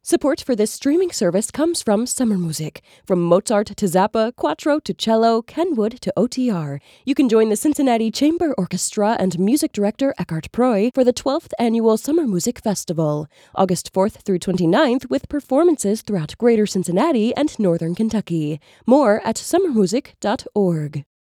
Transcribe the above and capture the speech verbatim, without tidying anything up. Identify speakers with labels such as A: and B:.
A: Support for this streaming service comes from Summer Music. From Mozart to Zappa, Quattro to cello, Kenwood to O T R. You can join the Cincinnati Chamber Orchestra and music director Eckhart Preu for the twelfth Annual Summer Music Festival, August fourth through twenty-ninth, with performances throughout Greater Cincinnati and Northern Kentucky. More at summer music dot org.